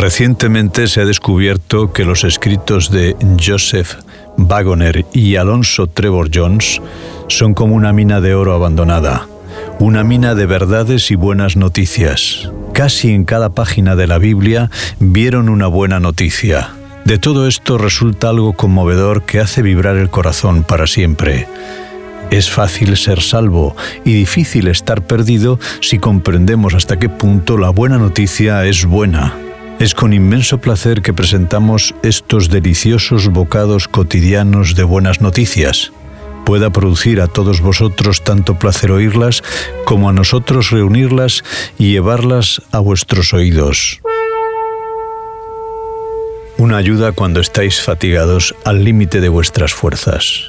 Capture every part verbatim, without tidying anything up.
Recientemente se ha descubierto que los escritos de Joseph Waggoner y Alonzo Trevor Jones son como una mina de oro abandonada, una mina de verdades y buenas noticias. Casi en cada página de la Biblia vieron una buena noticia. De todo esto resulta algo conmovedor que hace vibrar el corazón para siempre. Es fácil ser salvo y difícil estar perdido si comprendemos hasta qué punto la buena noticia es buena. Es con inmenso placer que presentamos estos deliciosos bocados cotidianos de buenas noticias. Pueda producir a todos vosotros tanto placer oírlas como a nosotros reunirlas y llevarlas a vuestros oídos. Una ayuda cuando estáis fatigados al límite de vuestras fuerzas.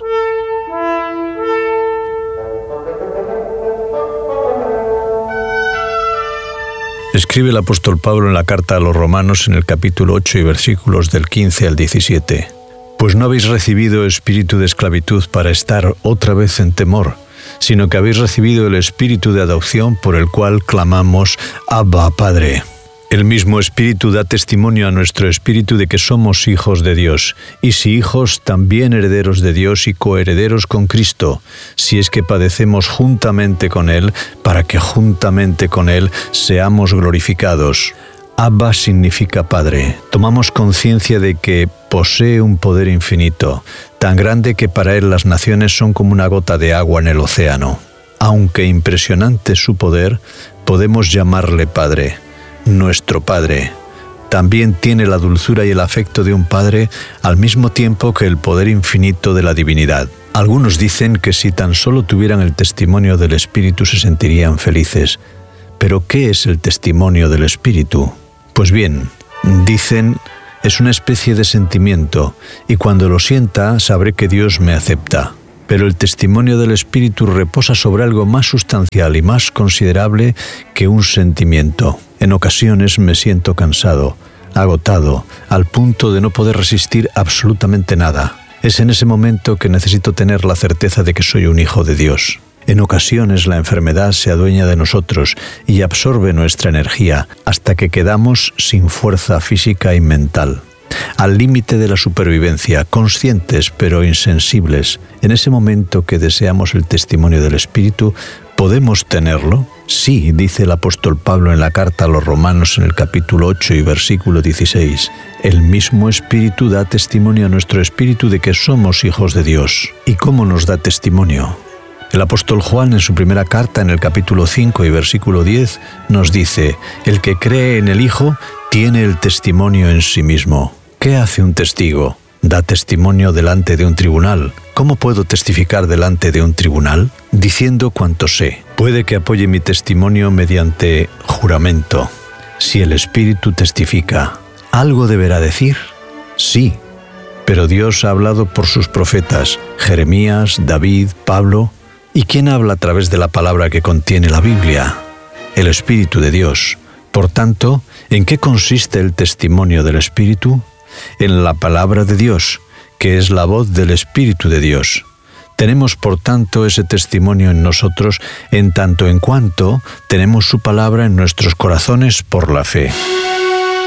Escribe el apóstol Pablo en la carta a los Romanos en el capítulo ocho y versículos del quince al diecisiete. Pues no habéis recibido espíritu de esclavitud para estar otra vez en temor, sino que habéis recibido el espíritu de adopción por el cual clamamos Abba, Padre. El mismo Espíritu da testimonio a nuestro espíritu de que somos hijos de Dios, y si hijos, también herederos de Dios y coherederos con Cristo, si es que padecemos juntamente con Él, para que juntamente con Él seamos glorificados. Abba significa Padre. Tomamos conciencia de que posee un poder infinito, tan grande que para Él las naciones son como una gota de agua en el océano. Aunque impresionante su poder, podemos llamarle Padre. Nuestro Padre. También tiene la dulzura y el afecto de un padre al mismo tiempo que el poder infinito de la divinidad. Algunos dicen que si tan solo tuvieran el testimonio del Espíritu se sentirían felices. ¿Pero qué es el testimonio del Espíritu? Pues bien, dicen, es una especie de sentimiento, y cuando lo sienta sabré que Dios me acepta. Pero el testimonio del Espíritu reposa sobre algo más sustancial y más considerable que un sentimiento. En ocasiones me siento cansado, agotado, al punto de no poder resistir absolutamente nada. Es en ese momento que necesito tener la certeza de que soy un hijo de Dios. En ocasiones la enfermedad se adueña de nosotros y absorbe nuestra energía hasta que quedamos sin fuerza física y mental. Al límite de la supervivencia, conscientes pero insensibles. En ese momento que deseamos el testimonio del Espíritu, ¿podemos tenerlo? Sí, dice el apóstol Pablo en la carta a los Romanos en el capítulo ocho y versículo dieciséis. El mismo Espíritu da testimonio a nuestro espíritu de que somos hijos de Dios. ¿Y cómo nos da testimonio? El apóstol Juan en su primera carta en el capítulo cinco y versículo diez nos dice: el que cree en el Hijo tiene el testimonio en sí mismo. ¿Qué hace un testigo? Da testimonio delante de un tribunal. ¿Cómo puedo testificar delante de un tribunal? Diciendo cuanto sé. Puede que apoye mi testimonio mediante juramento. Si el Espíritu testifica, ¿algo deberá decir? Sí, pero Dios ha hablado por sus profetas, Jeremías, David, Pablo. ¿Y quién habla a través de la palabra que contiene la Biblia? El Espíritu de Dios. Por tanto, ¿en qué consiste el testimonio del Espíritu? En la palabra de Dios, que es la voz del Espíritu de Dios. Tenemos, por tanto, ese testimonio en nosotros en tanto en cuanto tenemos su palabra en nuestros corazones por la fe.